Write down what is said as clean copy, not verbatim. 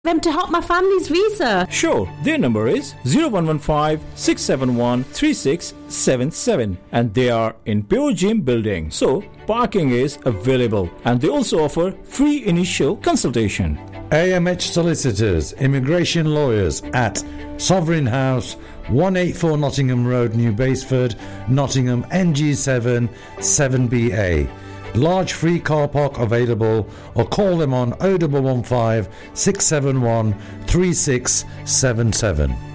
them to help my family's visa. Sure, their number is 0115-671-3677 and they are in Pure Gym building. So, parking is available and they also offer free initial consultation. AMH Solicitors, Immigration Lawyers at Sovereign House, 184 Nottingham Road, New Basford, Nottingham, NG7 7BA. Large free car park available, or call them on 0115 671 3677.